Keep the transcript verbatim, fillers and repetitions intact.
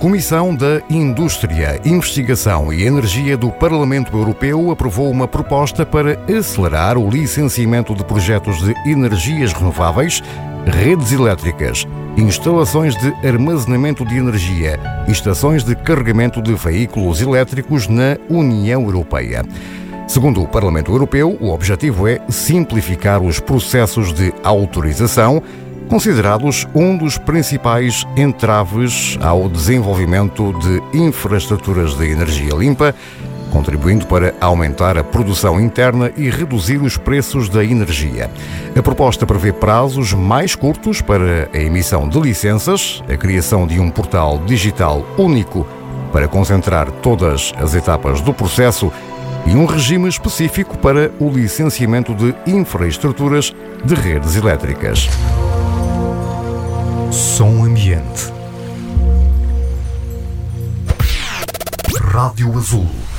Comissão da Indústria, Investigação e Energia do Parlamento Europeu aprovou uma proposta para acelerar o licenciamento de projetos de energias renováveis, redes elétricas, instalações de armazenamento de energia e estações de carregamento de veículos elétricos na União Europeia. Segundo o Parlamento Europeu, o objetivo é simplificar os processos de autorização, considerados um dos principais entraves ao desenvolvimento de infraestruturas de energia limpa, contribuindo para aumentar a produção interna e reduzir os preços da energia. A proposta prevê prazos mais curtos para a emissão de licenças, a criação de um portal digital único para concentrar todas as etapas do processo e um regime específico para o licenciamento de infraestruturas de redes elétricas. Som Ambiente. Rádio Azul.